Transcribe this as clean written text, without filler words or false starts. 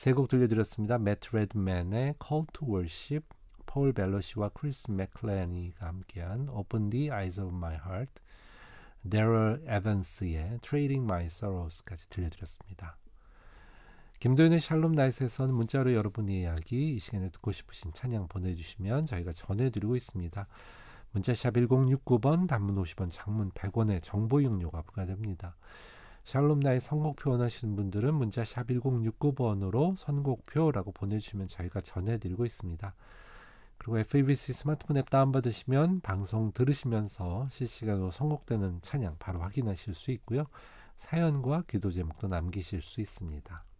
세 곡 들려드렸습니다. 매트 레드맨의 Call to Worship, 폴 벨로시와 크리스 맥클레니가 함께한 Open the Eyes of My Heart, 데럴 에반스의 Trading My Sorrows까지 들려드렸습니다. 김도윤의 샬롬 나잇에서는 문자로 여러분의 이야기, 이 시간에 듣고 싶으신 찬양 보내주시면 저희가 전해드리고 있습니다. 문자샵 1069번, 단문 50원, 장문 100원의 정보 이용료가 부과됩니다. 샬롬 나잇 선곡표 원하시는 분들은 문자샵 1069번으로 선곡표라고 보내주시면 저희가 전해드리고 있습니다. 그리고 FABC 스마트폰 앱 다운받으시면 방송 들으시면서 실시간으로 선곡되는 찬양 바로 확인하실 수 있고요. 사연과 기도 제목도 남기실 수 있습니다.